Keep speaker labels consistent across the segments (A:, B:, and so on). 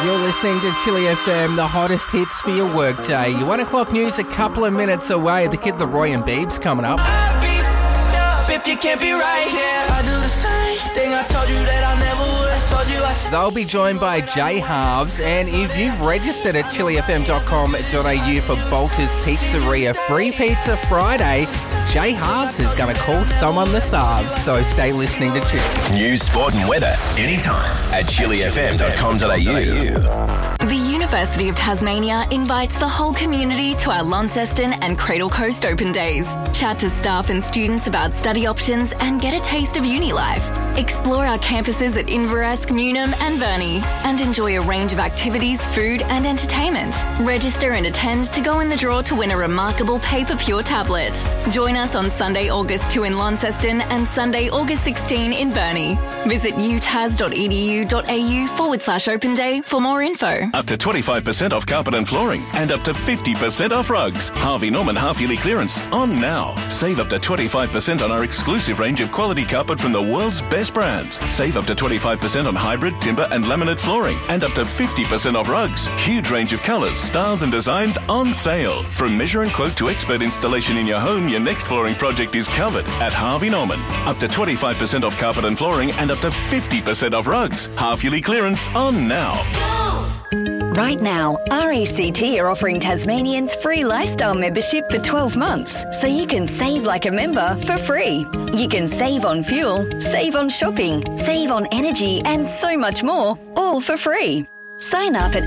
A: You're listening to Chili FM, the hottest hits for your workday. Your 1 o'clock news a couple of minutes away. The Kid Laroi and Biebs coming up. If you can't be right here, I do the same thing I told you that I never would. I told you They'll be joined by Jay Halves, and if you've registered at chilifm.com.au for Bolter's Pizzeria Free Pizza Friday, Jay Halves is going to call someone the Sarves, so stay listening to Chili.
B: News, sport and weather anytime at chilifm.com.au.
C: The University of Tasmania invites the whole community to our Launceston and Cradle Coast Open Days. Chat to staff and students about study options and get a taste of uni life. Explore our campuses at Inverasc, Newnham and Burnie and enjoy a range of activities, food and entertainment. Register and attend to go in the draw to win a remarkable Paper Pure tablet. Join us on Sunday, August 2 in Launceston and Sunday, August 16 in Burnie. Visit utas.edu.au/open day for more info.
D: Up to 25% off carpet and flooring and up to 50% off rugs. Harvey Norman half-yearly clearance on now. Save up to 25% on our exclusive range of quality carpet from the world's best brands. Save up to 25% on hybrid, timber and laminate flooring and up to 50% off rugs. Huge range of colours, styles and designs on sale. From measure and quote to expert installation in your home, your next flooring project is covered at Harvey Norman. Up to 25% off carpet and flooring and up to 50% off rugs. Half-yearly clearance on now.
C: Right now, RACT are offering Tasmanians free lifestyle membership for 12 months, so you can save like a member for free. You can save on fuel, save on shopping, save on energy and so much more, all for free. Sign up at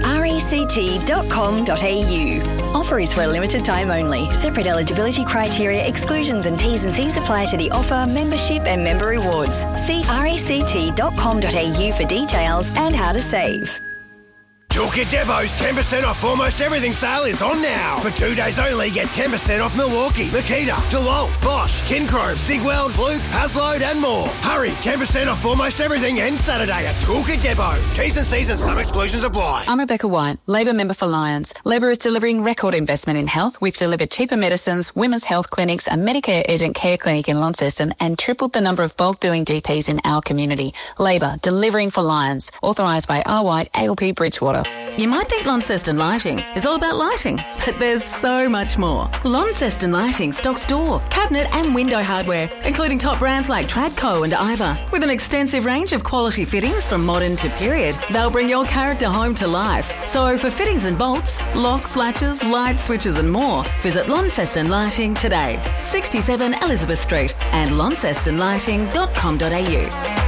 C: ract.com.au. Offer is for a limited time only. Separate eligibility criteria, exclusions and T's apply to the offer, membership and member rewards. See ract.com.au for details and how to save.
E: Toolkit Depot's 10% off almost everything sale is on now. For 2 days only, get 10% off Milwaukee, Makita, DeWalt, Bosch, Kincrome, Sigweld, Fluke, Hasload and more. Hurry, 10% off almost everything ends Saturday at Toolkit Depot. T's and C's and some exclusions apply.
F: I'm Rebecca White, Labor member for Lions. Labor is delivering record investment in health. We've delivered cheaper medicines, women's health clinics, a Medicare urgent care clinic in Launceston and tripled the number of bulk billing GPs in our community. Labor, delivering for Lions. Authorised by R. White, ALP Bridgewater.
G: You might think Launceston Lighting is all about lighting, but there's so much more. Launceston Lighting stocks door, cabinet and window hardware, including top brands like Tradco and Iva. With an extensive range of quality fittings from modern to period, they'll bring your character home to life. So for fittings and bolts, locks, latches, light switches and more, visit Launceston Lighting today. 67 Elizabeth Street and launcestonlighting.com.au.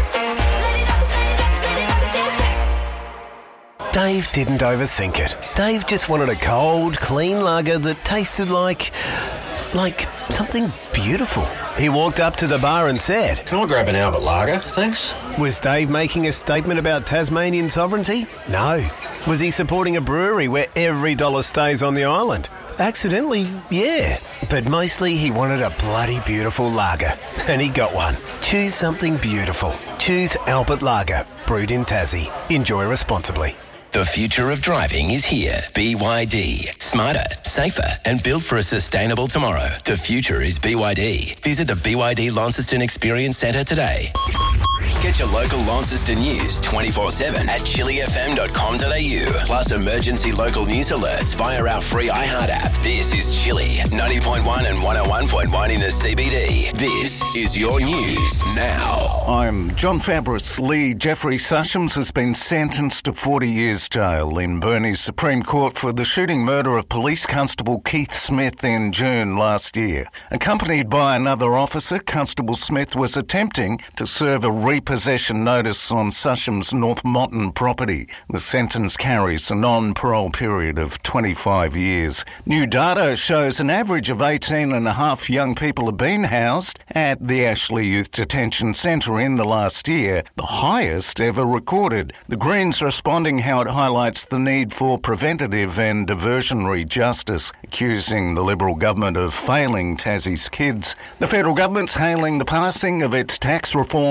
E: Dave didn't overthink it. Dave just wanted a cold, clean lager that tasted like something beautiful. He walked up to the bar and said,
H: "Can I grab an Albert Lager, thanks?"
E: Was Dave making a statement about Tasmanian sovereignty? No. Was he supporting a brewery where every dollar stays on the island? Accidentally, yeah. But mostly he wanted a bloody beautiful lager. And he got one. Choose something beautiful. Choose Albert Lager, brewed in Tassie. Enjoy responsibly.
B: The future of driving is here. BYD. Smarter, safer and built for a sustainable tomorrow. The future is BYD. Visit the BYD Launceston Experience Centre today. Get your local Launceston news 24/7 at chilifm.com.au. Plus emergency local news alerts via our free iHeart app. This is Chili, 90.1 and 101.1 in the CBD. This is your news now.
I: I'm John Fabris. Lee Jeffrey Sushams has been sentenced to 40 years jail in Burnie's Supreme Court for the shooting murder of Police Constable Keith Smith in June last year. Accompanied by another officer, Constable Smith was attempting to serve a repossession notice on Susham's North Motton property. The sentence carries a non-parole period of 25 years. New data shows an average of 18 and a half young people have been housed at the Ashley Youth Detention Centre in the last year, the highest ever recorded. The Greens responding how it highlights the need for preventative and diversionary justice, accusing the Liberal government of failing Tassie's kids. The federal government's hailing the passing of its tax reforms in the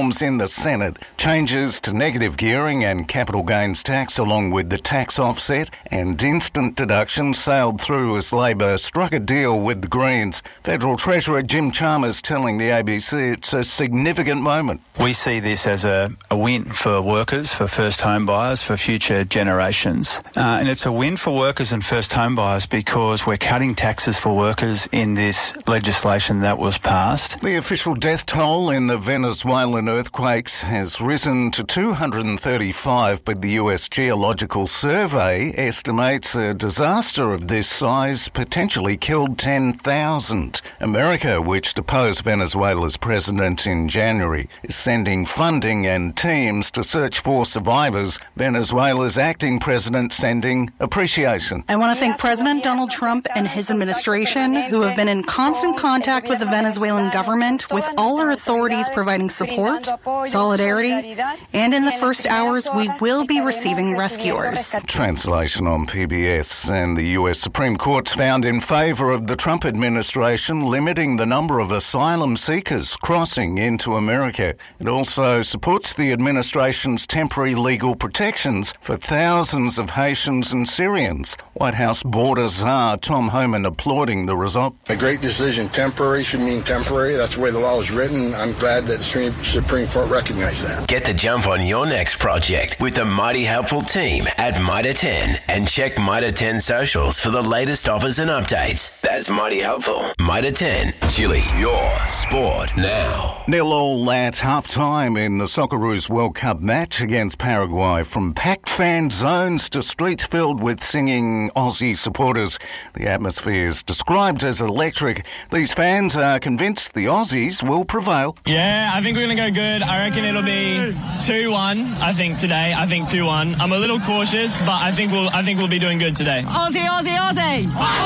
I: Senate. Changes to negative gearing and capital gains tax, along with the tax offset and instant deduction, sailed through as Labor struck a deal with the Greens. Federal Treasurer Jim Chalmers telling the ABC it's a significant moment.
J: We see this as a win for workers, for first home buyers, for future generations. And it's a win for workers and first home buyers because we're cutting taxes for workers in this legislation that was passed.
I: The official death toll in the Venezuelan earthquakes has risen to 235, but the US Geological Survey estimates a disaster of this size potentially killed 10,000. America, which deposed Venezuela's president in January, is sending funding and teams to search for survivors. Venezuela's acting president sending appreciation.
K: I want to thank President Donald Trump and his administration, who have been in constant contact with the Venezuelan government, with all our authorities providing support, solidarity, and in the first hours we will be receiving rescuers.
I: Translation on PBS. And the US Supreme Court's found in favour of the Trump administration limiting the number of asylum seekers crossing into America. It also supports the administration's temporary legal protections for thousands of Haitians and Syrians. White House border czar Tom Homan applauding the result.
L: A great decision. Temporary should mean temporary. That's the way the law is written. I'm glad that the Supreme Court recognized that.
B: Get the jump on your next project with the Mighty Helpful team at Mitre 10 and check Mitre 10 socials for the latest offers and updates. That's Mighty Helpful. Mitre 10, Chile, your sport now.
I: 0-0 at half-time in the Socceroos World Cup match against Paraguay. From packed fan zones to streets filled with singing Aussie supporters, the atmosphere is described as electric. These fans are convinced the Aussies will prevail.
M: Yeah, I think we're going to go good. I reckon it'll be 2-1. I think today. I think 2-1. I'm a little cautious, but I think we'll be doing good today.
N: Aussie, Aussie, Aussie!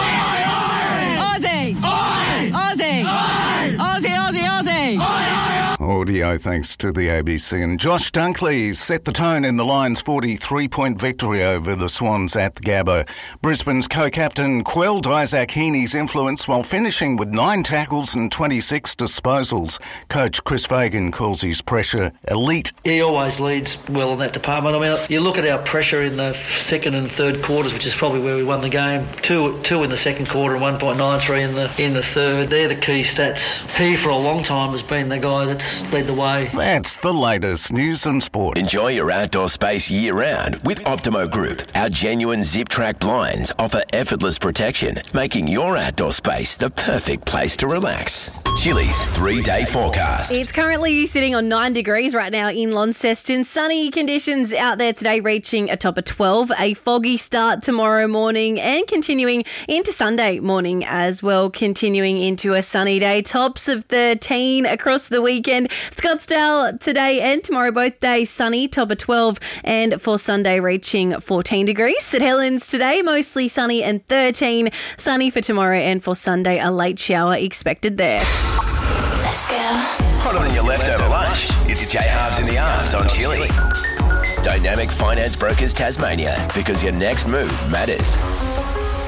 N: Aussie! Aussie! Aussie! Aussie, Aussie, Aussie!
I: Audio thanks to the ABC. And Josh Dunkley set the tone in the Lions' 43-point victory over the Swans at the Gabba. Brisbane's co-captain quelled Isaac Heaney's influence while finishing with 9 tackles and 26 disposals. Coach Chris Fagan calls his pressure elite.
O: He always leads well in that department. I mean, you look at our pressure in the second and third quarters, which is probably where we won the game. Two in the second quarter and 1.93 in the third. They're the key stats. He, for a long time, has been the guy that's led the way.
I: That's the latest news and sport.
B: Enjoy your outdoor space year-round with Optimo Group. Our genuine zip-track blinds offer effortless protection, making your outdoor space the perfect place to relax. Chili's 3-day forecast.
P: It's currently sitting on 9 degrees right now in Launceston. Sunny conditions out there today, reaching a top of 12. A foggy start tomorrow morning and continuing into Sunday morning as well, continuing into a sunny day. Tops of 13 across the weekend. Scottsdale today and tomorrow, both days sunny, top of 12, and for Sunday reaching 14 degrees. St Helens today, mostly sunny and 13. Sunny for tomorrow and for Sunday, a late shower expected there.
B: Let's go. Hotter than your leftover lunch. It's J Halves in the Arms on Chili. Dynamic Finance Brokers Tasmania, because your next move matters.